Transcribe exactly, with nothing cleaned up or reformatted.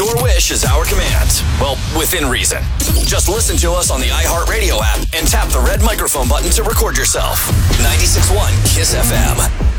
Your wish is our command. Well, within reason. Just listen to us on the iHeartRadio app and tap the red microphone button to record yourself. ninety-six point one Kiss F M.